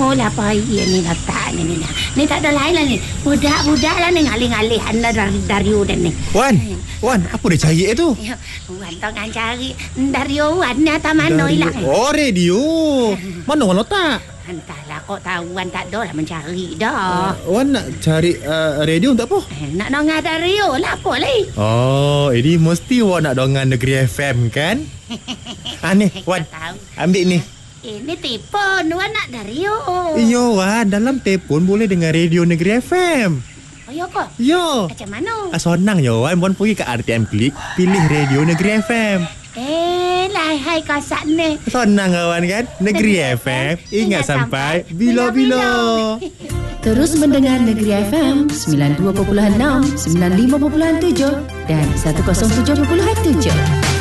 lah payah ni letak ni. Ni tak ada lain lah ni. Budak-budak lah ni ngalih-ngalih anda dari Wan ni. Wan, apa dia cari tu? Wan tengah cari dari Wan ni atas mana hilang. Oh, radio. Mana Wan letak? Entahlah, kok tahu Wan tak ada lah mencari dah. Wan nak cari radio untuk apa? Nak dengar radio lah apa lagi. Oh, ini mesti Wan nak dengar Negeri FM kan? Ni, Wan. Ambil ni. Ini telefon Wan nak radio. Iya, Wan. Dalam telefon boleh dengar radio Negeri FM. Oh, ya ke? Ya. Macam mana? Senang je, Wan. Wan pergi ke RTM Klik, pilih radio Negeri FM. Hai kasak ni. Senang kawan kan? Negeri FM, ingat sampai bila-bila. Terus mendengar Negeri FM 92.6, 95.7 dan 107.7.